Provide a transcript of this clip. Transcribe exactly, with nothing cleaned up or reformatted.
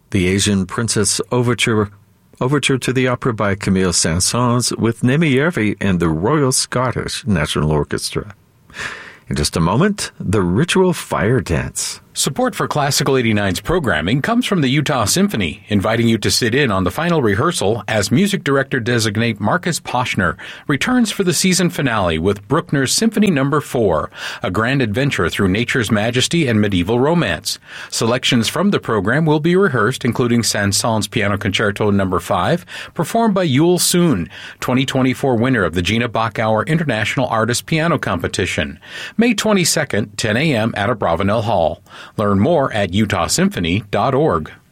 The Asian Princess Overture Overture to the Opera by Camille Saint-Saëns with Nemi Järvi and the Royal Scottish National Orchestra. In just a moment, the Ritual Fire Dance. Support for Classical eighty-nine's programming comes from the Utah Symphony, inviting you to sit in on the final rehearsal as music director-designate Marcus Poshner returns for the season finale with Bruckner's Symphony Number four, a grand adventure through nature's majesty and medieval romance. Selections from the program will be rehearsed, including Saint-Saëns Piano Concerto Number five, performed by Yul Soon, twenty twenty-four winner of the Gina Bachauer International Artist Piano Competition. May twenty-second, ten a.m. at Abravanel Hall. Learn more at utah symphony dot org.